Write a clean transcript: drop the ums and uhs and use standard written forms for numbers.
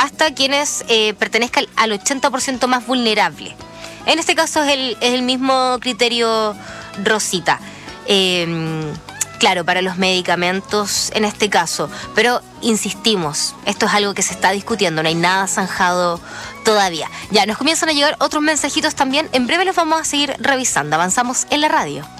hasta quienes pertenezcan al 80% más vulnerable. En este caso es el mismo criterio, Rosita. Claro, para los medicamentos en este caso, pero insistimos, esto es algo que se está discutiendo, no hay nada zanjado todavía. Ya, nos comienzan a llegar otros mensajitos también, en breve los vamos a seguir revisando, avanzamos en la radio.